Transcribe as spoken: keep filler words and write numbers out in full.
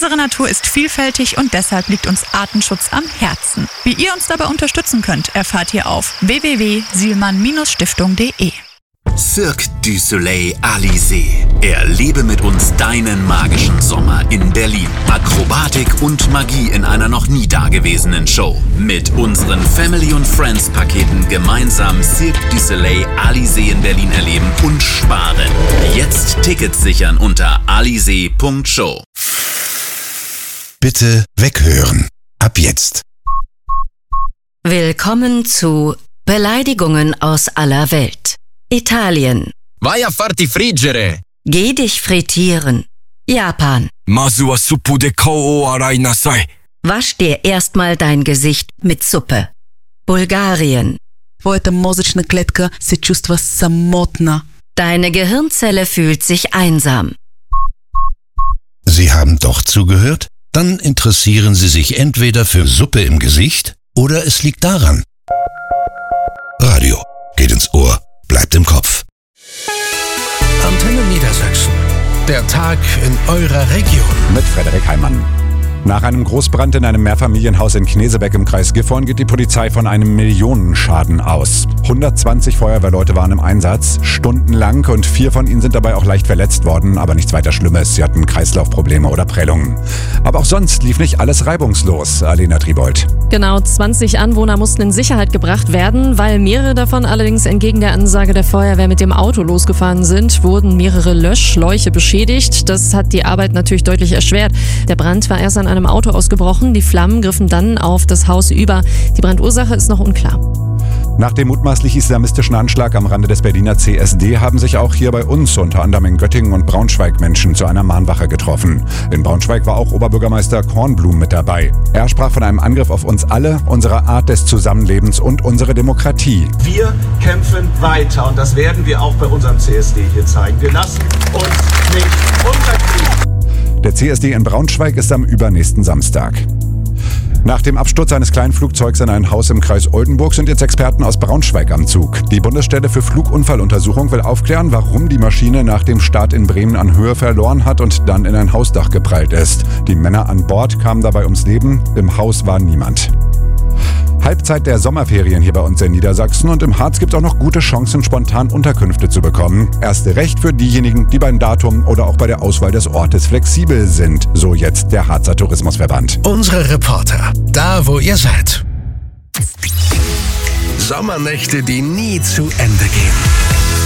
Unsere Natur ist vielfältig und deshalb liegt uns Artenschutz am Herzen. Wie ihr uns dabei unterstützen könnt, erfahrt ihr auf w w w punkt sielmann stiftung punkt de. Cirque du Soleil Alizé. Erlebe mit uns deinen magischen Sommer in Berlin. Akrobatik und Magie in einer noch nie dagewesenen Show. Mit unseren Family- und Friends-Paketen gemeinsam Cirque du Soleil Alizé in Berlin erleben und sparen. Jetzt Tickets sichern unter alizé punkt show. Bitte weghören. Ab jetzt. Willkommen zu Beleidigungen aus aller Welt. Italien. Vai a farti friggere. Geh dich frittieren. Japan. Masu wa suppu de kou o arai nasai. Wasch dir erstmal dein Gesicht mit Suppe. Bulgarien. Твоята мозъчна клетка се чувства самотна. Deine Gehirnzelle fühlt sich einsam. Sie haben doch zugehört? Dann interessieren Sie sich entweder für Suppe im Gesicht oder es liegt daran. Radio geht ins Ohr, bleibt im Kopf. Antenne Niedersachsen. Der Tag in eurer Region. Mit Frederik Heimann. Nach einem Großbrand in einem Mehrfamilienhaus in Knesebeck im Kreis Gifhorn geht die Polizei von einem Millionenschaden aus. hundertzwanzig Feuerwehrleute waren im Einsatz, stundenlang, und vier von ihnen sind dabei auch leicht verletzt worden, aber nichts weiter Schlimmes. Sie hatten Kreislaufprobleme oder Prellungen. Aber auch sonst lief nicht alles reibungslos, Alena Tribold. Genau, zwanzig Anwohner mussten in Sicherheit gebracht werden. Weil mehrere davon allerdings entgegen der Ansage der Feuerwehr mit dem Auto losgefahren sind, wurden mehrere Löschschläuche beschädigt. Das hat die Arbeit natürlich deutlich erschwert. Der Brand war erst an einem Auto ausgebrochen. Die Flammen griffen dann auf das Haus über. Die Brandursache ist noch unklar. Nach dem mutmaßlich islamistischen Anschlag am Rande des Berliner C S D haben sich auch hier bei uns, unter anderem in Göttingen und Braunschweig, Menschen zu einer Mahnwache getroffen. In Braunschweig war auch Oberbürgermeister Kornblum mit dabei. Er sprach von einem Angriff auf uns alle, unsere Art des Zusammenlebens und unsere Demokratie. Wir kämpfen weiter und das werden wir auch bei unserem C S D hier zeigen. Wir lassen uns nicht unterkriegen. Der C S D in Braunschweig ist am übernächsten Samstag. Nach dem Absturz eines kleinen Flugzeugs in ein Haus im Kreis Oldenburg sind jetzt Experten aus Braunschweig am Zug. Die Bundesstelle für Flugunfalluntersuchung will aufklären, warum die Maschine nach dem Start in Bremen an Höhe verloren hat und dann in ein Hausdach geprallt ist. Die Männer an Bord kamen dabei ums Leben, im Haus war niemand. Halbzeit der Sommerferien hier bei uns in Niedersachsen, und im Harz gibt es auch noch gute Chancen, spontan Unterkünfte zu bekommen. Erste Recht für diejenigen, die beim Datum oder auch bei der Auswahl des Ortes flexibel sind, so jetzt der Harzer Tourismusverband. Unsere Reporter, da wo ihr seid. Sommernächte, die nie zu Ende gehen.